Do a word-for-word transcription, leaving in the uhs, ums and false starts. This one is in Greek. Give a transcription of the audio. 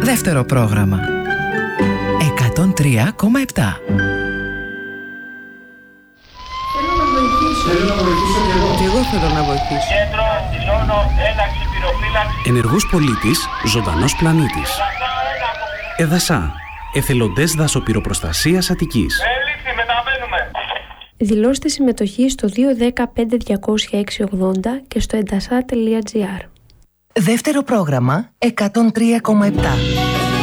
Δεύτερο πρόγραμμα εκατόν τρία κόμμα επτά. Θέλω να βοηθήσω. Θέλω να βοηθήσω και εγώ. Και εγώ θέλω να βοηθήσω. Κέντρο, δηλώνω, ένταξη, πυροφύλαξη. Ενεργός πολίτης, ζωντανός πλανήτης. Εδασά, εθελοντές δασοπυροπροστασίας Αττικής. Έληξη, μεταβαίνουμε. Δηλώστε συμμετοχή στο δύο ένα μηδέν πέντε διακόσια έξι ογδόντα και στο εντασά τελεία τζι άρ. Δεύτερο πρόγραμμα εκατόν τρία κόμμα επτά.